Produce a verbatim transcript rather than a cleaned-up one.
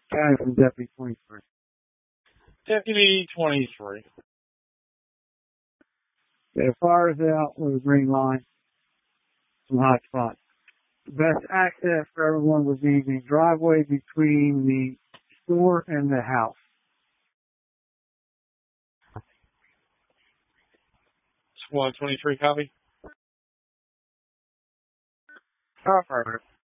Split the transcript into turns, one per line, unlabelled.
Guys from Deputy twenty-three.
Deputy twenty-three.
The fire is out with a green line. Some hot spots. The best access for everyone would be the driveway between the store and the house.
Squad twenty-three, copy.
Oh, perfect.